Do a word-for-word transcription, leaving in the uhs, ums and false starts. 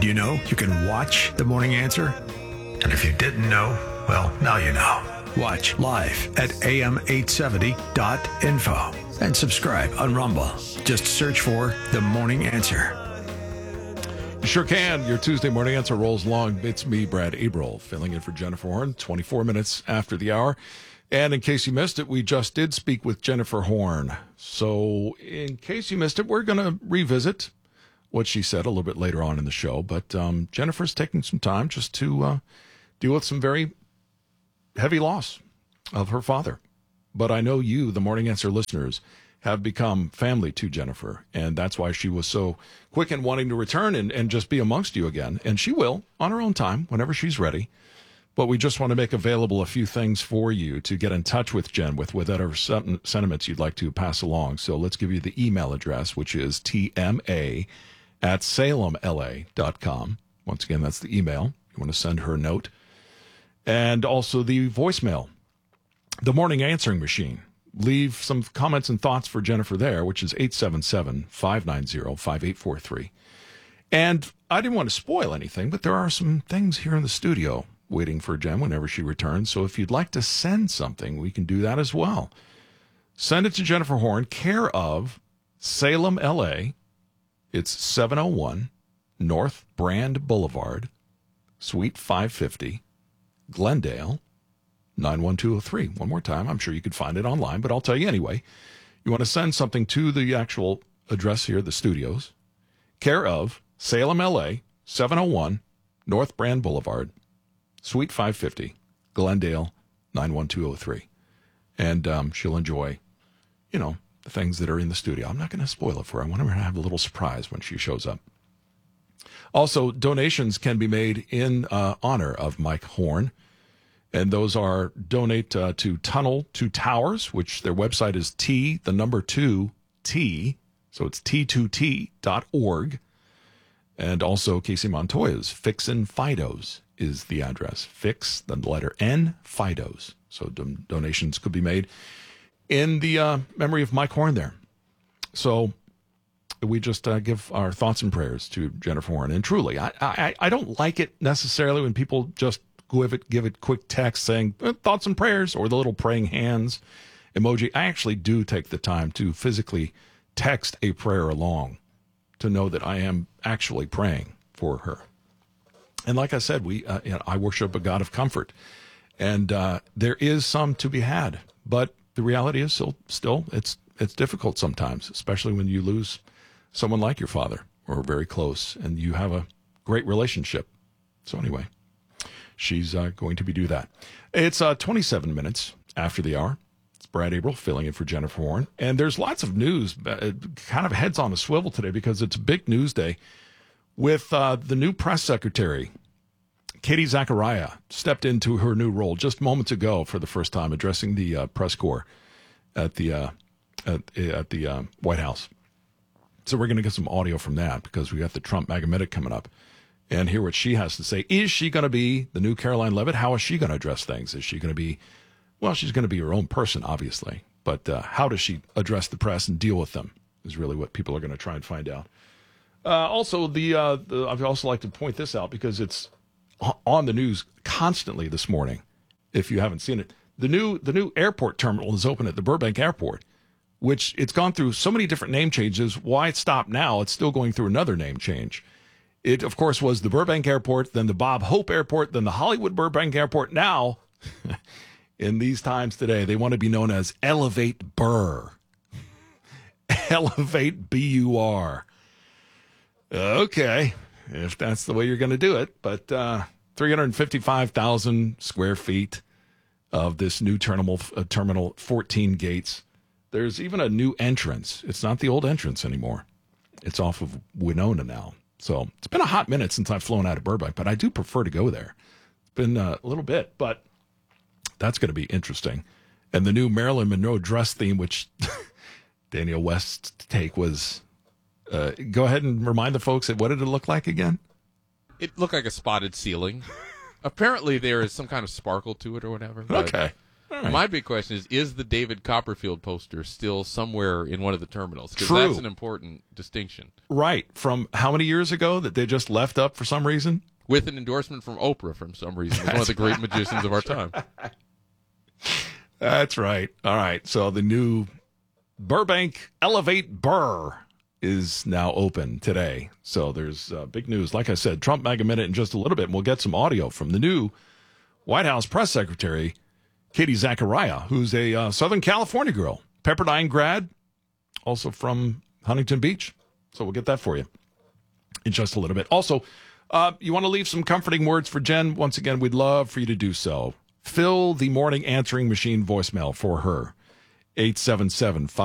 Did you know you can watch The Morning Answer? And if you didn't know, well, now you know. Watch live at A M eight seventy dot info and subscribe on Rumble. Just search for The Morning Answer. You sure can. Your Tuesday Morning Answer rolls along. It's me, Brad Abril, filling in for Jennifer Horn, twenty-four minutes after the hour. And in case you missed it, we just did speak with Jennifer Horn. So in case you missed it, we're going to revisit what she said a little bit later on in the show. But um, Jennifer's taking some time just to uh, deal with some very heavy loss of her father. But I know you, the Morning Answer listeners, have become family to Jennifer, and that's why she was so quick in wanting to return and, and just be amongst you again. And she will, on her own time, whenever she's ready. But we just want to make available a few things for you to get in touch with Jen with, whatever sentiments you'd like to pass along. So let's give you the email address, which is T M A at salem L A dot com. Once again, that's the email. You want to send her a note. And also the voicemail, the morning answering machine. Leave some comments and thoughts for Jennifer there, which is eight seven seven, five nine zero, five eight four three. And I didn't want to spoil anything, but there are some things here in the studio waiting for Jen whenever she returns. So if you'd like to send something, we can do that as well. Send it to Jennifer Horn, care of Salem, L A. It's seven oh one North Brand Boulevard, Suite five fifty, Glendale, nine one two oh three. One more time. I'm sure you could find it online, but I'll tell you anyway. You want to send something to the actual address here, the studios. Care of Salem, L A, seven oh one North Brand Boulevard, Suite five fifty, Glendale, nine one two oh three. And um, she'll enjoy, you know, the things that are in the studio. I'm not going to spoil it for her. I want her to have a little surprise when she shows up. Also, donations can be made in uh, honor of Mike Horn. And those are donate uh, to Tunnel to Towers, which their website is T, the number two, T. So it's T two T dot org. And also Casey Montoya's Fixin' Fidos is the address. Fix, the letter N, Fidos. So do- donations could be made in the uh, memory of Mike Horn there. So we just uh, give our thoughts and prayers to Jennifer Horn. And truly, I, I, I don't like it necessarily when people just give it, give it quick text saying eh, thoughts and prayers or the little praying hands emoji. I actually do take the time to physically text a prayer along to know that I am actually praying for her. And like I said, we uh, you know, I worship a God of comfort, and uh, there is some to be had. But the reality is still, still it's it's difficult sometimes, especially when you lose someone like your father or very close, and you have a great relationship. So anyway, she's uh, going to be do that. It's uh, twenty-seven minutes after the hour. It's Brad Abril filling in for Jennifer Horn. And there's lots of news, uh, kind of heads on a swivel today because it's a big news day with uh, the new press secretary, Katie Zachariah, stepped into her new role just moments ago for the first time, addressing the uh, press corps at the, uh, at, at the uh, White House. So we're going to get some audio from that because we got the Trump Magamitic coming up and hear what she has to say. Is she going to be the new Caroline Leavitt? How is she going to address things? Is she going to be, well, she's going to be her own person, obviously. But uh, how does she address the press and deal with them is really what people are going to try and find out. Uh, also, the, uh, the I'd also like to point this out because it's on the news constantly this morning. If you haven't seen it, the new the new airport terminal is open at the Burbank Airport, which it's gone through so many different name changes. Why it stopped now? It's still going through another name change. It, of course, was the Burbank Airport, then the Bob Hope Airport, then the Hollywood Burbank Airport. Now, in these times today, they want to be known as Elevate Burr. Elevate B U R. Okay, if that's the way you're going to do it. But uh, three hundred fifty-five thousand square feet of this new terminal, uh, terminal, fourteen gates. There's even a new entrance. It's not the old entrance anymore. It's off of Winona now. So it's been a hot minute since I've flown out of Burbank, but I do prefer to go there. It's been uh, a little bit, but that's going to be interesting. And the new Marilyn Monroe dress theme, which Daniel West's take was... Uh, go ahead and remind the folks, what did it look like again? It looked like a spotted ceiling. Apparently there is some kind of sparkle to it or whatever. Okay. right. My big question is, is the David Copperfield poster still somewhere in one of the terminals? Because True. that's an important distinction. Right. From how many years ago that they just left up for some reason? With an endorsement from Oprah for some reason. It's one of the great magicians of our time. That's right. All right. So the new Burbank Elevate Burr is now open today. So there's uh, big news. Like I said, Trump Mega Minute in just a little bit, and we'll get some audio from the new White House press secretary, Katie Zachariah, who's a uh, Southern California girl, Pepperdine grad, also from Huntington Beach. So we'll get that for you in just a little bit. Also, uh, you want to leave some comforting words for Jen? Once again, we'd love for you to do so. Fill the morning answering machine voicemail for her, eight seven seven, five